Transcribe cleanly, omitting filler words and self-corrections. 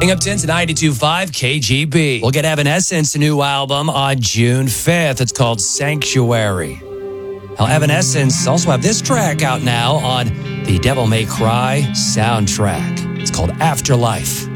Up 10 to 92.5 KGB. We'll get Evanescence' new album on June 5th. It's called Sanctuary. Now, Evanescence also have this track out now on the Devil May Cry soundtrack. It's called Afterlife.